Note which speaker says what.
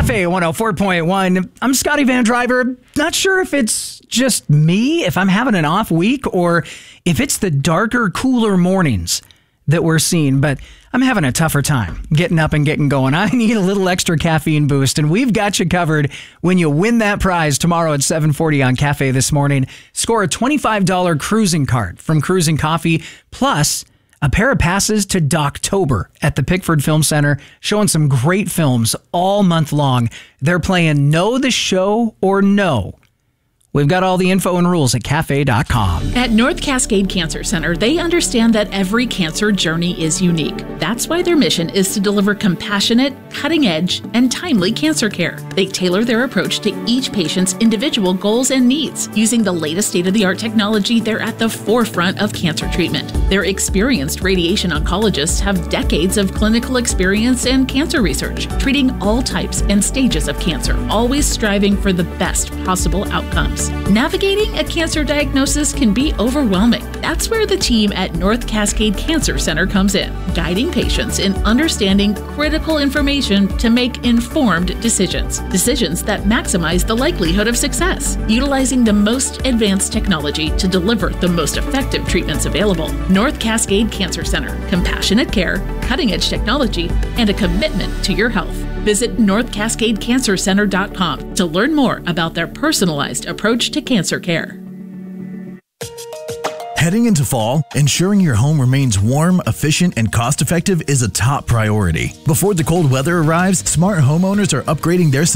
Speaker 1: Cafe 104.1. I'm Scotty Van Driver. Not sure if it's just me, if I'm having an off week, or if it's the darker, cooler mornings that we're seeing, but I'm having a tougher time getting up and getting going. I need a little extra caffeine boost, and we've got you covered when you win that prize tomorrow at 7:40 on Cafe This Morning. Score a $25 cruising card from Cruising Coffee, plus a pair of passes to Doctober at the Pickford Film Center, showing some great films all month long. They're playing Know the Show or No. We've got all the info and rules at cafe.com.
Speaker 2: At North Cascade Cancer Center, they understand that every cancer journey is unique. That's why their mission is to deliver compassionate, cutting-edge, and timely cancer care. They tailor their approach to each patient's individual goals and needs. Using the latest state-of-the-art technology, they're at the forefront of cancer treatment. Their experienced radiation oncologists have decades of clinical experience and cancer research, treating all types and stages of cancer, always striving for the best possible outcomes. Navigating a cancer diagnosis can be overwhelming. That's where the team at North Cascade Cancer Center comes in, guiding patients in understanding critical information to make informed decisions. Decisions that maximize the likelihood of success, utilizing the most advanced technology to deliver the most effective treatments available. North Cascade Cancer Center, compassionate care, cutting-edge technology, and a commitment to your health. Visit NorthCascadeCancerCenter.com to learn more about their personalized approach to cancer care.
Speaker 3: Heading into fall, ensuring your home remains warm, efficient, and cost-effective is a top priority. Before the cold weather arrives, smart homeowners are upgrading their